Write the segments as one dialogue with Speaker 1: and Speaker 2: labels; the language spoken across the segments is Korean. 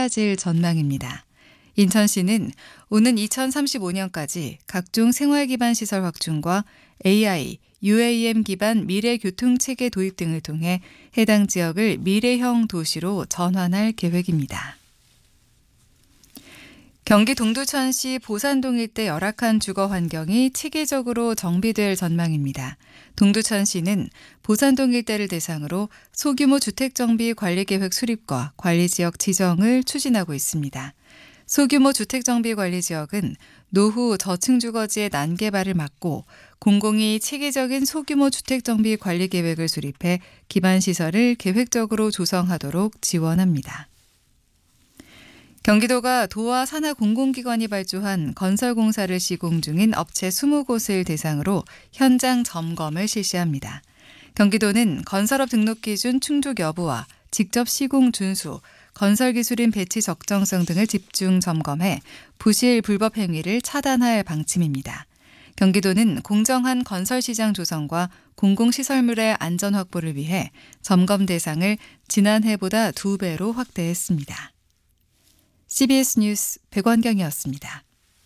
Speaker 1: 빨라질 전망입니다. 인천시는 오는 2035년까지 각종 생활기반 시설 확충과 AI, UAM 기반 미래교통체계 도입 등을 통해 해당 지역을 미래형 도시로 전환할 계획입니다. 경기 동두천시 보산동 일대 열악한 주거 환경이 체계적으로 정비될 전망입니다. 동두천시는 보산동 일대를 대상으로 소규모 주택정비 관리계획 수립과 관리지역 지정을 추진하고 있습니다. 소규모 주택정비관리지역은 노후 저층주거지의 난개발을 막고 공공이 체계적인 소규모 주택정비 관리계획을 수립해 기반시설을 계획적으로 조성하도록 지원합니다. 경기도가 도와 산하 공공기관이 발주한 건설공사를 시공 중인 업체 20곳을 대상으로 현장 점검을 실시합니다. 경기도는 건설업 등록 기준 충족 여부와 직접 시공 준수, 건설기술인 배치 적정성 등을 집중 점검해 부실 불법 행위를 차단할 방침입니다. 경기도는 공정한 건설시장 조성과 공공시설물의 안전 확보를 위해 점검 대상을 지난해보다 2배로 확대했습니다. CBS 뉴스 백원경이었습니다.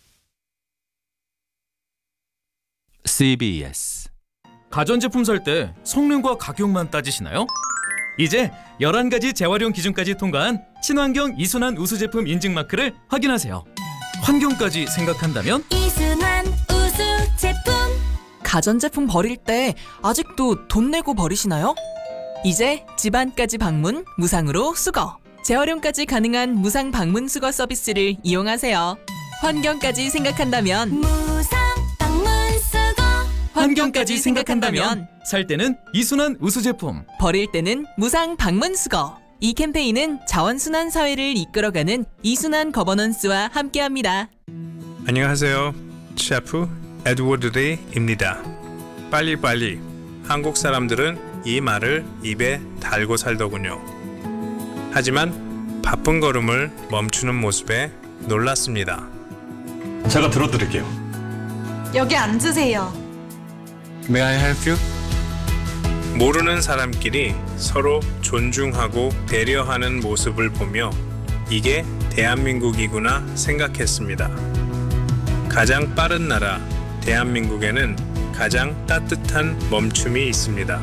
Speaker 2: CBS
Speaker 3: 가전제품 살 때 성능과 가격만 따지시나요? 이제 11가지 재활용 기준까지 통과한 친환경 이순환 우수 제품 인증 마크를 확인하세요. 환경까지 생각한다면
Speaker 4: 이순환 우수 제품.
Speaker 5: 가전제품 버릴 때 아직도 돈 내고 버리시나요? 이제 집안까지 방문 무상으로 수거. 재활용까지 가능한 무상 방문 수거 서비스를 이용하세요. 환경까지 생각한다면
Speaker 4: 무상 방문 수거.
Speaker 3: 환경까지 생각한다면 살 때는 이순환 우수 제품,
Speaker 5: 버릴 때는 무상 방문 수거. 이 캠페인은 자원순환 사회를 이끌어가는 이순환 거버넌스와 함께합니다.
Speaker 6: 안녕하세요. 셰프 에드워드 리입니다. 빨리빨리. 한국 사람들은 이 말을 입에 달고 살더군요. 하지만 바쁜 걸음을 멈추는 모습에 놀랐습니다.
Speaker 7: 제가 들어드릴게요.
Speaker 8: 여기 앉으세요.
Speaker 7: May I help you?
Speaker 6: 모르는 사람끼리 서로 존중하고 배려하는 모습을 보며 이게 대한민국이구나 생각했습니다. 가장 빠른 나라 대한민국에는 가장 따뜻한 멈춤이 있습니다.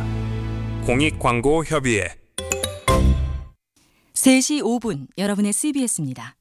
Speaker 6: 공익광고협의회
Speaker 9: 3시 5분 여러분의 CBS입니다.